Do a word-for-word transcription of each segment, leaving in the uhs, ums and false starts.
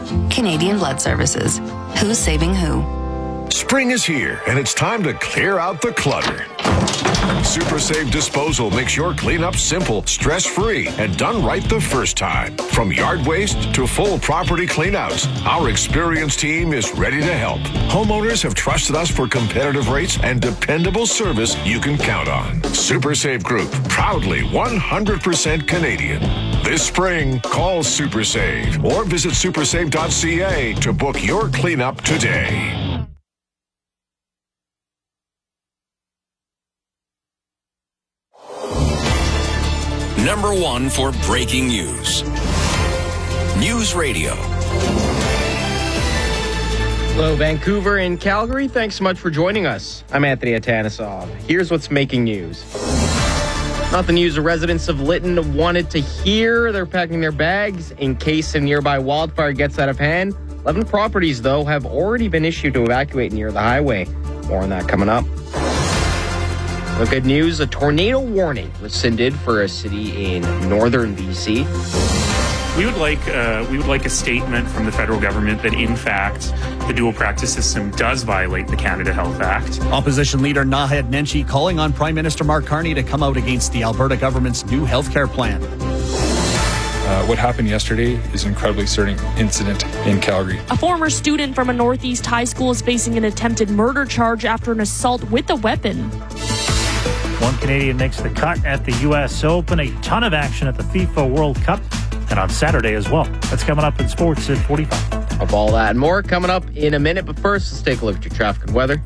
Canadian Blood Services. Who's saving who? Spring is here, and it's time to clear out the clutter. Super Save Disposal makes your cleanup simple, stress-free, and done right the first time. From yard waste to full property cleanouts, our experienced team is ready to help. Homeowners have trusted us for competitive rates and dependable service you can count on. Super Save Group, proudly one hundred percent Canadian. This spring, call Super Save or visit super save dot c a to book your cleanup today. Number one for breaking news. News Radio. Hello, Vancouver and Calgary. Thanks so much for joining us. I'm Anthony Atanasov. Here's what's making news. Not the news the residents of Lytton wanted to hear. They're packing their bags in case a nearby wildfire gets out of hand. eleven properties, though, have already been issued to evacuate near the highway. More on that coming up. The good news, a tornado warning rescinded for a city in northern B C. We would like uh, we would like a statement from the federal government that, in fact, the dual practice system does violate the Canada Health Act. Opposition leader Naheed Nenshi calling on Prime Minister Mark Carney to come out against the Alberta government's new healthcare plan. Uh, what happened yesterday is an incredibly concerning incident in Calgary. A former student from a Northeast high school is facing an attempted murder charge after an assault with a weapon. One Canadian makes the cut at the U S Open. A ton of action at the FIFA World Cup. And on Saturday as well. That's coming up in sports at forty-five. Of all that and more coming up in a minute. But first, let's take a look at your traffic and weather.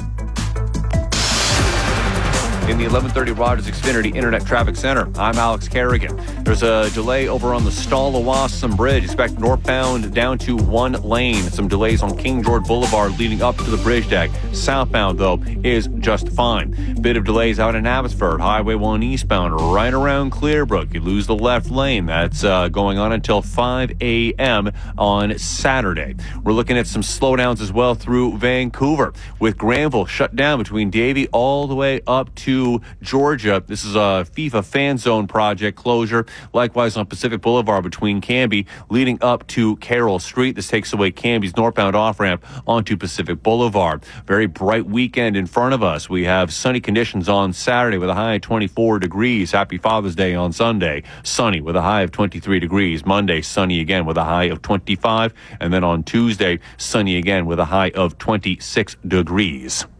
In the eleven thirty Rogers Xfinity Internet Traffic Center, I'm Alex Kerrigan. There's a delay over on the Stall-Awasam Bridge. Expect northbound down to one lane. Some delays on King George Boulevard leading up to the bridge deck. Southbound, though, is just fine. Bit of delays out in Abbotsford. Highway one eastbound right around Clearbrook. You lose the left lane. That's uh, going on until five a.m. on Saturday. We're looking at some slowdowns as well through Vancouver, with Granville shut down between Davie all the way up to Georgia. This is a FIFA fan zone project closure. Likewise on Pacific Boulevard between Cambie leading up to Carroll Street. This takes away Cambie's northbound off-ramp onto Pacific Boulevard. Very bright weekend in front of us. We have sunny conditions on Saturday with a high of twenty-four degrees. Happy Father's Day on Sunday. Sunny with a high of twenty-three degrees. Monday, sunny again with a high of twenty-five. And then on Tuesday, sunny again with a high of twenty-six degrees.